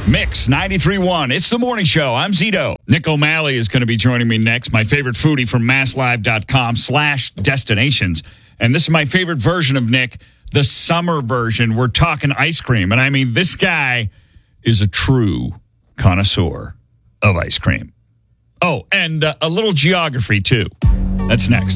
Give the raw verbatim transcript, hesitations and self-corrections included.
Mix ninety-three point one. It's the morning show. I'm Zito. Nick O'Malley is going to be joining me next. My favorite foodie from masslive.com slash destinations. And this is my favorite version of Nick, the summer version. We're talking ice cream. And I mean, this guy is a true connoisseur of ice cream. Oh, and uh, a little geography, too. That's next.